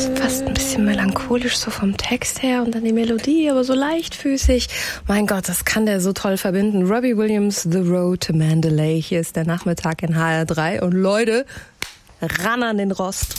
fast ein bisschen melancholisch so vom Text her und dann die Melodie, aber so leichtfüßig. Mein Gott, das kann der so toll verbinden. Robbie Williams, The Road to Mandalay. Hier ist der Nachmittag in HR3 und Leute, ran an den Rost.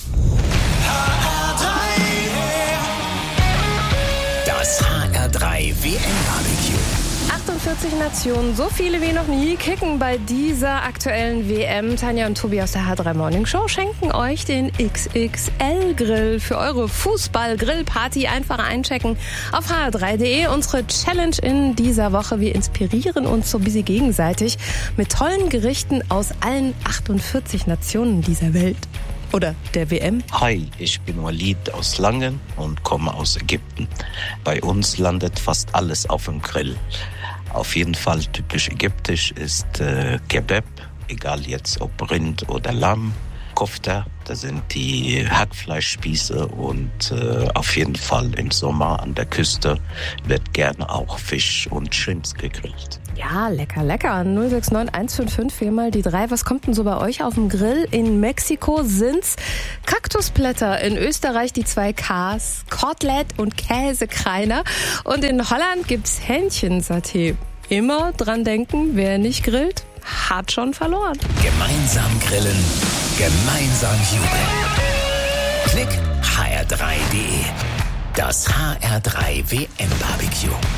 Das HR3 WM-Barbecue. 48 Nationen, so viele wie noch nie, kicken bei dieser aktuellen WM. Tanja und Tobi aus der HR3 Morning Show schenken euch den XXL-Grill für eure Fußball-Grillparty. Einfach einchecken auf hr3.de. Unsere Challenge in dieser Woche. Wir inspirieren uns so ein bisschen gegenseitig mit tollen Gerichten aus allen 48 Nationen dieser Welt. Oder der WM. Hi, ich bin Walid aus Langen und komme aus Ägypten. Bei uns landet fast alles auf dem Grill. Auf jeden Fall typisch ägyptisch ist Kebab, egal jetzt ob Rind oder Lamm. Kofta, das sind die Hackfleischspieße und auf jeden Fall im Sommer an der Küste wird gerne auch Fisch und Shrimps gegrillt. Ja, lecker, lecker. 069 155 viermal die 3. Was kommt denn so bei euch auf dem Grill? In Mexiko sind's Kaktusblätter, in Österreich die 2 Ks, Kotelett und Käsekreiner und in Holland gibt's Hähnchensaté. Immer dran denken, wer nicht grillt, hat schon verloren. Gemeinsam grillen, gemeinsam jubeln. Klick hr3.de. Das HR3 WM-Barbecue.